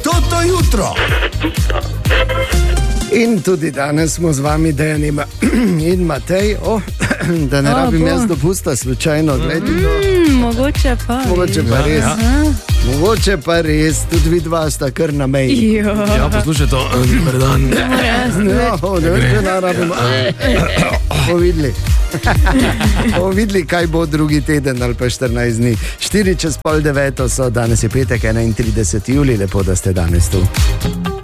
Toto jutro. In tudi danes smo z vami, Dejan in Matej. Da ne rabim jaz dopusta slučajno. Mogoče pa res. Mogoče pa res, tudi vi dva sta kar na meji. Ja, poslušaj to, predan. Ne rabimo. Bomo videli, kaj bo drugi teden ali pa 14 dni. 4:04 so, danes je petek, 31. julij, lepo, da ste danes tu.